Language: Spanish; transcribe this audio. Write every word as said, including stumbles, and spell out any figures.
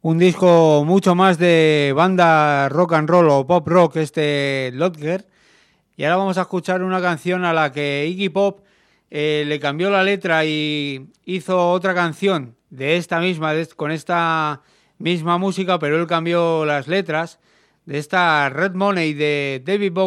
un disco mucho más de banda rock and roll o pop rock, este Lodger. Y ahora vamos a escuchar una canción a la que Iggy Pop eh, le cambió la letra y hizo otra canción de esta misma, de, con esta misma música, pero él cambió las letras, de esta Red Money de David Bowie.